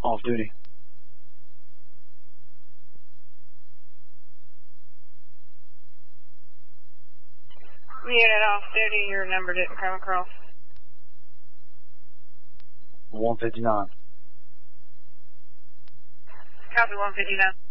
Off duty. Unit off duty, your number didn't come across. 159. Copy 159.